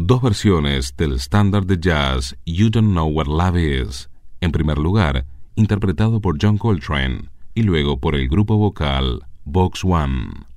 dos versiones del estándar de jazz You Don't Know What Love Is, en primer lugar, interpretado por John Coltrane y luego por el grupo vocal Box One.